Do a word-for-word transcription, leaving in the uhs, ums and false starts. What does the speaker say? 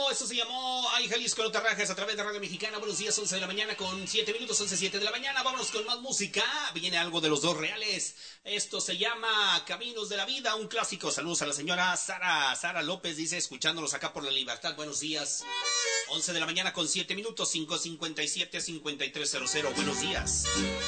Eso se llamó Ay Jalisco, no te rajes, a través de Radio Mexicana. Buenos días, once de la mañana con siete minutos, once, siete de la mañana. Vámonos con más música. Viene algo de los Dos Reales. Esto se llama Caminos de la Vida, un clásico. Saludos a la señora Sara, Sara López, dice, escuchándonos acá por La Libertad. Buenos días. once de la mañana con siete minutos, cinco cincuenta y siete, cincuenta y tres cero cero. Buenos días.